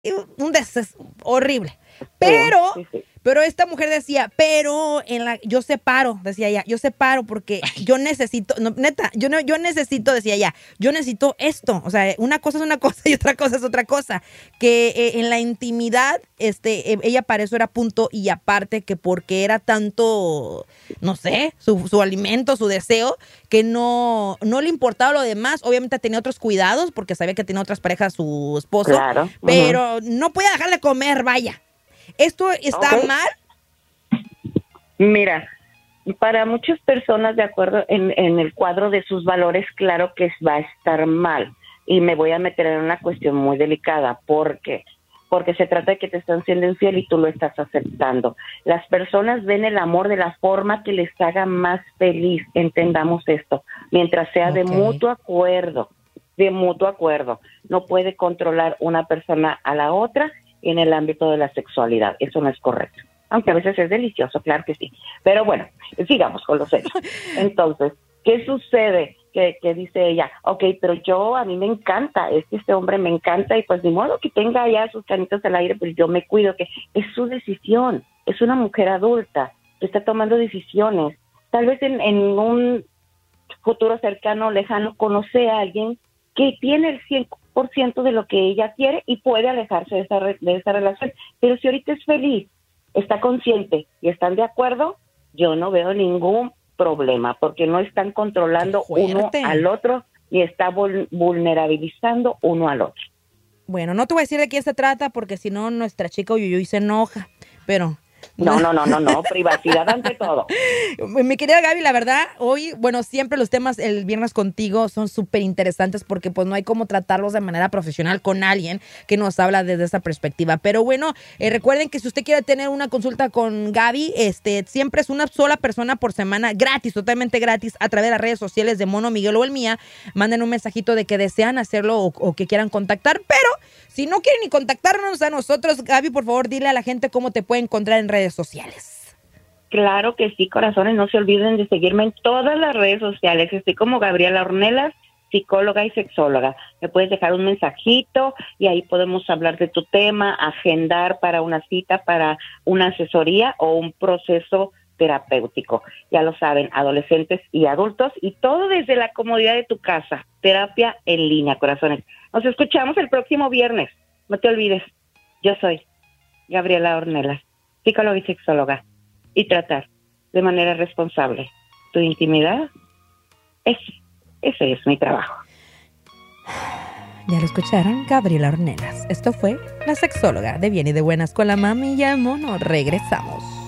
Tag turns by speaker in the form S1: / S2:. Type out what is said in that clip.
S1: un horrible. Pero,
S2: sí.
S1: pero esta mujer decía, yo separo, decía ella, yo separo porque yo necesito, no, neta, yo necesito, decía ella, yo necesito esto. O sea, una cosa es una cosa y otra cosa es otra cosa. Que en la intimidad, ella para eso era punto y aparte, que porque era tanto, no sé, su alimento, su deseo, que no le importaba lo demás. Obviamente tenía otros cuidados porque sabía que tenía otras parejas su esposo.
S2: Claro.
S1: Pero no podía dejar de comer, vaya. ¿Esto está mal?
S2: Mira, para muchas personas, de acuerdo en el cuadro de sus valores, claro que va a estar mal. Y me voy a meter en una cuestión muy delicada. Porque se trata de que te están siendo infiel y tú lo estás aceptando. Las personas ven el amor de la forma que les haga más feliz. Entendamos esto. Mientras sea de mutuo acuerdo. No puede controlar una persona a la otra en el ámbito de la sexualidad. Eso no es correcto. Aunque a veces es delicioso, claro que sí. Pero bueno, sigamos con los hechos. Entonces, ¿qué sucede? Que dice ella, pero a mí me encanta, este hombre me encanta y pues ni modo que tenga ya sus canitas al aire, pues yo me cuido, que es su decisión. Es una mujer adulta que está tomando decisiones. Tal vez en un futuro cercano, lejano, conoce a alguien que tiene el 100% de lo que ella quiere y puede alejarse de esa relación. Pero si ahorita es feliz, está consciente y están de acuerdo, yo no veo ningún problema, porque no están controlando uno al otro ni está vulnerabilizando uno al otro.
S1: Bueno, no te voy a decir de quién se trata, porque si no, nuestra chica Uyuyuy se enoja, pero...
S2: No, privacidad ante todo.
S1: Mi querida Gaby, la verdad, hoy, siempre los temas el viernes contigo son súper interesantes porque pues no hay cómo tratarlos de manera profesional con alguien que nos habla desde esa perspectiva. Pero bueno, recuerden que si usted quiere tener una consulta con Gaby, siempre es una sola persona por semana, gratis, totalmente gratis, a través de las redes sociales de Mono, Miguel o el Mía. Manden un mensajito de que desean hacerlo o que quieran contactar, pero si no quieren ni contactarnos a nosotros, Gaby, por favor, dile a la gente cómo te puede encontrar en redes sociales.
S2: Claro que sí, corazones, no se olviden de seguirme en todas las redes sociales. Estoy como Gabriela Ornelas, psicóloga y sexóloga. Me puedes dejar un mensajito y ahí podemos hablar de tu tema, agendar para una cita, para una asesoría o un proceso terapéutico. Ya lo saben, adolescentes y adultos, y todo desde la comodidad de tu casa. Terapia en línea, corazones. Nos escuchamos el próximo viernes. No te olvides, yo soy Gabriela Ornelas, psicóloga y sexóloga, y tratar de manera responsable tu intimidad. Ese es mi trabajo.
S1: Ya lo escucharon, Gabriela Ornelas. Esto fue La Sexóloga de Bien y de Buenas con la Mami y el Mono. Regresamos.